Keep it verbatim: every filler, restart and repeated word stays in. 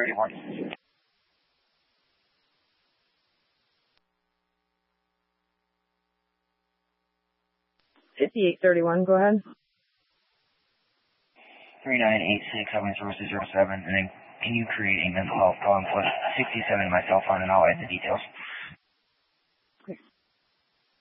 thirty-one. fifty-eight thirty-one, go ahead. three nine eight six, seven zero zero seven, and then can you create a mental health call and put sixty-seven in my cell phone, and I'll add the details.